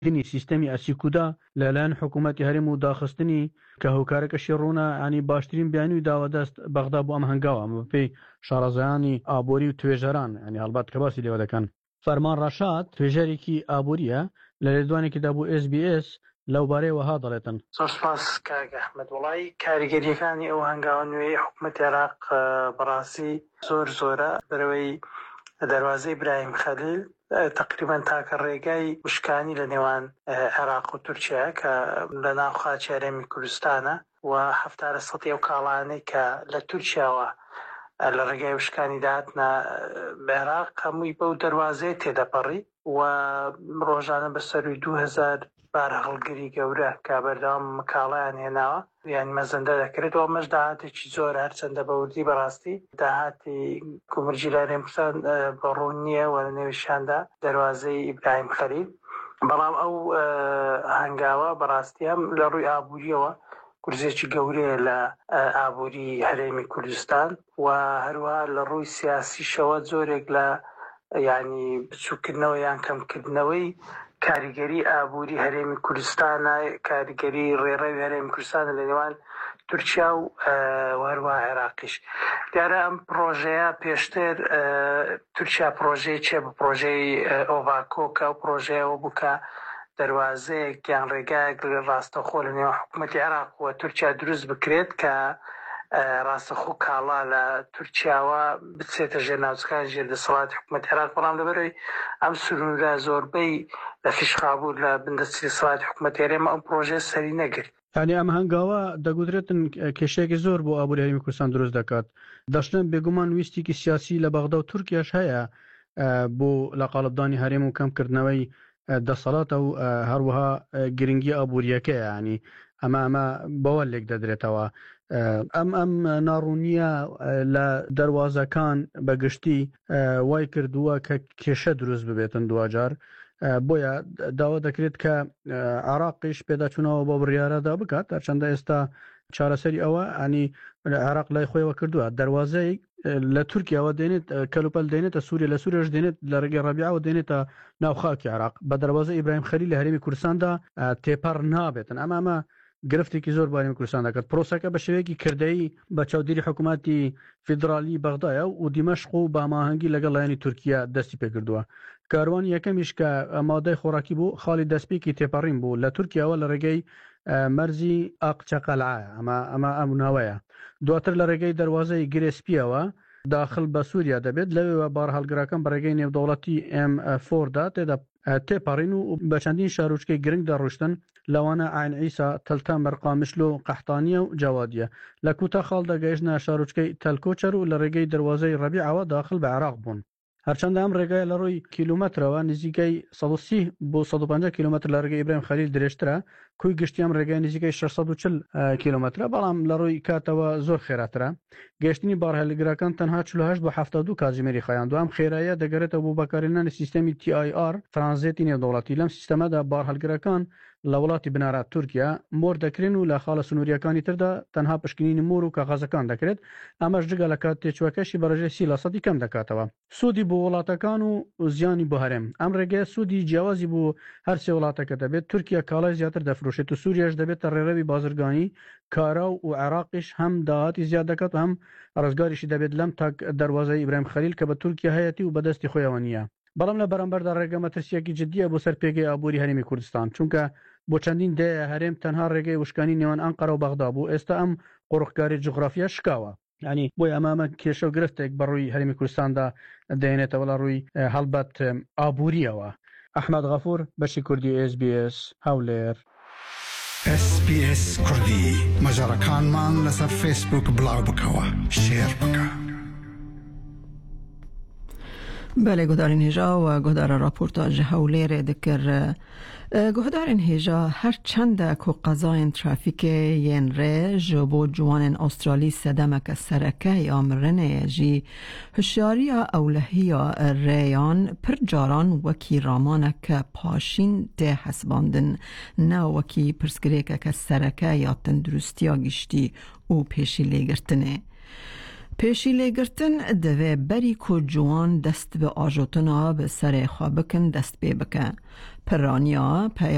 دنی سیستمی اسیکودا لەلایەن حکوومەتی هەرێم و داخستنی کە هۆکارەکەشی ڕوونە ینی باشترین بیانی و داوەدەست بەغدا بۆ ئەم هەنگاوە ئەمە بەپێی شارەزایانی ئابووری و توێژەران ینی هەڵبات کە باسی لێوە دەکەن. فەرمان ڕەشاد توێژەرێکی ئابووریە لە لێدوانێکیدا بۆ SBS لەو بارەی وەها دەڵێتن. زۆر سپاس کاک ئەحمەد. وڵی کاریگەریەکانی ئەو هەنگاوە نوێی حکوومەتی عێراق بەڕاستی زۆرە بەرەوەی دەروازەی ئیبراهیم خەلیل تقریبا تاکە ڕێگای وشکانی لە نێوان عێراق و تورکیا کە لە ناو خاچی هەرێمی کوردستانە و 70% ئەو کاڵانەی کە لە تورکیاوە لە ڕێگای وشکانی داهاتنە بە عێراق هەمووی بەو دەروازەیە تێدەپەڕی و ڕۆژانە بەسەروی 2000 بار هەڵگری گەورە کە بەردەوام مکاڵیان هێناوە یان مەزەندە دەکرێت و ئەمەش داهاتێکی زۆر هەرچەندە بەوردی بەڕاستی داهاتی کومرجی لارێن کوردستان بەڕوون نییە و لە نێویشاندا دەروازەی ئیبراهیم خەلیل. بەڵام ئەو هەنگاوە بەڕاستی هەم لە ڕووی ئابووریەوە گورزێکی گەورەیە لە ئابووری هەرێمی کوردستان و هەروەها لە ڕووی سیاسیشەوە زۆرێک لە یعنی بچووکردنەوە یان کەمکردنەوەی کاریگەری ئابووری هەرێمی کوردستانە کاریگەری ڕێڕەوی هەرێمی کوردستانە لە نێوان تورکیا و هەروەها عێراقیش. دیارە ئەم پرۆژەیە پێشتر تورکیا پرۆژەی چێ بە پرۆژەی ئۆڤاکۆکە و پرۆژەیەوە بووکە دەروازەیەک یان ڕێگایەک ڕاستەخۆ لە نێوان حکوومەتی عێراق و تورکیا دروست بکرێت کە ڕاستەخۆ کاڵا لە تورکیاوە بچێتە ژێر ناوچەکان ژێر دەسەڵاتی حکوومەتی عێراق. بەڵام لەبەرەوەی ئەم سنوورە زۆربەی لە فیشخابوو لە بندەستی دەسەڵاتی حکوومەتی هەرێم ئەم پرۆژێ سەری نەگرت. یعنی ئەم هەنگاوە دەگوترێتن کێشەیەکی زۆر بۆ ئابووری هەرێمی کوردستان دروست دەکات. دەشتن بێگومان ویستێکی سیاسی لە بەغدا و تورکیاش هەیە بۆ لە قاڵبدانی هەرێم و کەمکردنەوەی دەسەڵاتە و هەروەها گرنگی ئابووریەکەیە. ینی ئەمە بەوە لێک دەدرێتەوە. ئەم ناڕوونیە لە دەواازەکان بەگشتی وای کردووە کە کێشە دروست ببێتن دوجار. بۆیە داوا دەکرێت کە عێراقیش پێداچوونەوە بۆ بڕیارەدا بکات هەرچەندە ئێستا چارەسەری ئەوە ینی عێراق لای خۆیەوە کردووە دەواازەی لە تورکیاوە دێنێت کەلوپەل دێنێتە سووریە لە سووریەش دێنێت لە ڕێگەی ڕەبیعەوە دێنێتە ناوخاکی عێراق بە دەواازەی ئیبراهیم خەلیل لە هەرێمی کوردستاندا تێپەڕ نابێتن. ئەمە گرفتێکی زۆر بارمی کوردستان دەکات. پرۆسەکە بە شێوەیەکی کردەیی بە چاودێری حکوومەتی فیدرالی بەغدایە و دیمەشق و باماهەنگی لەگەڵ لایەنی تورکیا دەستی پێکردووە. کاروان یەکەمیش کە ئامادەی خۆراکی بوو خاڵی دەستپێکی تێپەڕین بوو لە تورکیاوە لە ڕێگەی مەرزی ئاقچەقەلعە ئەم ناوەیە. دواتر لە ڕێگەی دەواازەی گرێسپیەوە داخل بە سووریا دەبێت لەوێوە بار هەڵگراکان بە ڕێگەی نێودەوڵەتی M4دا تێپەڕین و بە چەندین شاروچکەی گرنگ دەڕۆشتن لەوانە عین عیسا تەلتە مەرقامشل و قەحتانیە و جاوادیە. لە کوتە خاڵ دەگەیشتە شاروچکەی تەلکۆچەر و لە ڕێگەی دەواازەی ڕەبیعەوە داخل بە عێراق بوون. هەرچەندە ئەم ڕێگای لە ڕووی کیلومترەوە نزیکەی 130 بۆ 150 کیلومتر لە ڕێگەی ئیبراهیم خەلیل درێژترە. کوی گشتی ئەم ڕێگای نزیکەی 640 کیلومترە بەڵام لە ڕووی کاتەوە زۆر خێراترە. گەشتنی بارهەڵگرەکان تەنها 48 بۆ 72 کاتژمێری خایاندوو. ئەم خێراییە دەگەرێتەوە بۆ بەکارهێنانی سیستەمی TIR ترانزیتی نێودەوڵەتی. لەم سیستەمەدا بارهەڵگرەکان لە وڵاتی بنارات تورکیا مۆر دەکرێن و لە خاڵە سنووریەکانی تردا تەنها پشکنینی مۆر و کاغازەکان دەکرێت. ئەمەش جگە لە کات تێچوەکەشی بەڕێژەی 30% کەم دەکاتەوە. سوودی بۆ وڵاتەکان و زیانی بۆ هەرێم. ئەم ڕێگەیە سوودی جیاوازی بۆ هەر سێ وڵاتەکە دەبێت. تورکیا کاڵای زیاتر دەفرۆشێت و سووریاش دەبێتە ڕێڕەوی بازرگانی کارا و عێراقیش هەم داهاتی زیاد دەکات و هەم ڕزگاریشی دەبێت لەم تاک دەواازەی ئیبراهیم خەلیل کە بە تورکیا هەیەتی و بەدەستی خۆیەوە نییە. بەڵام لە بەرامبەردا ڕێگە مەترسیەکی جددیە بۆ سەر پێگەی ئابووری هەرێمی کوردستان چونکە بۆ چەندین دەیە هەرێم تەنها ڕێگەی وشکانی نێوان ئەنقەرە و بەغدا بوو. ئێستا ئەم قوڕخکاری جوغرافیا شکاوە. ینی بۆی ئەمامە کێشە و گرفتێک بە ڕووی هەرێمی کوردستاندا دێنێتەوە لە ڕووی هەڵبەت ئابووریەوە. ئەحمەد غەفوور بەشی کوردی SBS هەولێر. SBS کوردی مەجاڕەکانمان لەسەر فیسبوک بڵاو بکەوە شێر بکە. بله گهدارین هجا و گهدار راپورتاج هولیر دکر گهدارین هجا هر چند که قضاین ترافیک ین ره جبو جوان استرالی سدمک سرکه یا مرنه جی هشیاری اولهی ریان پر جاران وکی رامانک پاشین ده حسباندن نه وکی پرسگریک که سرکه یا تندرستی گشتی او پیشی لگرتنه. پیشی لگرتن دوه بری کو جوان دست به آجوتنا به سر خوابکن دست بی بکن. پرانیا